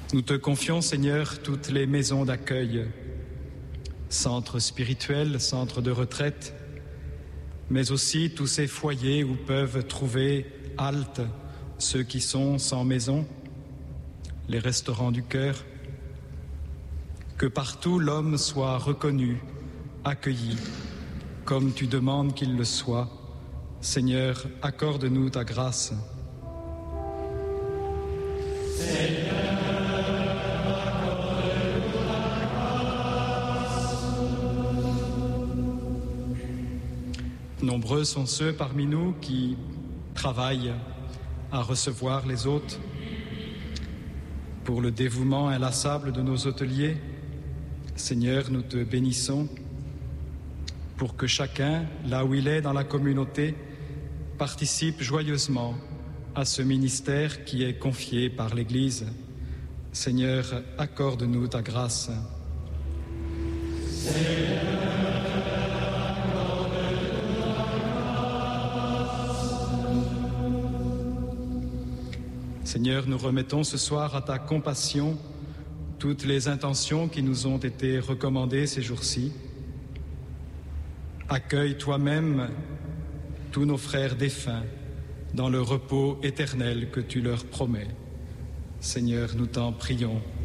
Nous te confions, Seigneur, toutes les maisons d'accueil, centres spirituels, centres de retraite, mais aussi tous ces foyers où peuvent trouver halte ceux qui sont sans maison, les restaurants du cœur. Que partout l'homme soit reconnu, accueilli, comme tu demandes qu'il le soit. Seigneur, accorde-nous ta grâce. Seigneur, accorde-nous ta grâce. Nombreux sont ceux parmi nous qui travaillent à recevoir les hôtes. Pour le dévouement inlassable de nos hôteliers, Seigneur, nous te bénissons pour que chacun, là où il est dans la communauté, participe joyeusement à ce ministère qui est confié par l'Église. Seigneur, accorde-nous ta grâce. Seigneur, accorde-nous ta grâce. Seigneur, nous remettons ce soir à ta compassion toutes les intentions qui nous ont été recommandées ces jours-ci. Accueille toi-même tous nos frères défunts dans le repos éternel que tu leur promets. Seigneur, nous t'en prions.